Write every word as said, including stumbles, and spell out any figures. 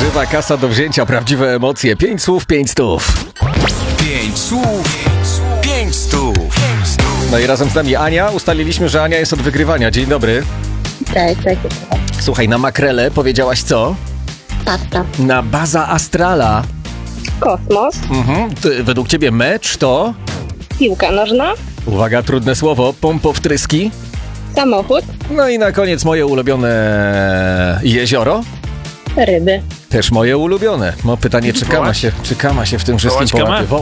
Żywa kasa do wzięcia, prawdziwe emocje. Pięć słów, pięć stów. Pięć słów, pięć stów. No i razem z nami Ania. Ustaliliśmy, że Ania jest od wygrywania. Dzień dobry. Cześć, cześć. Słuchaj, na makrele powiedziałaś co? Pasta. Na baza astrala. Kosmos. Mhm. Ty, według ciebie mecz to? Piłka nożna. Uwaga, trudne słowo. Pompowtryski. Samochód. No i na koniec moje ulubione jezioro. Ryby. Też moje ulubione. No pytanie, czy kama się, czy kama się w tym wszystkim Wołać kamę? połapie.